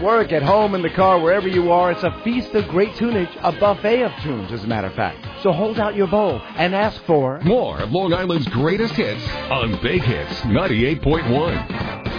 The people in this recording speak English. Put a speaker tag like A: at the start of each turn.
A: At work, at home, in the car, wherever you are, it's a feast of great tunage, a buffet of tunes, as a matter of fact. So hold out your bowl and ask for
B: more of Long Island's greatest hits on Big Hits 98.1.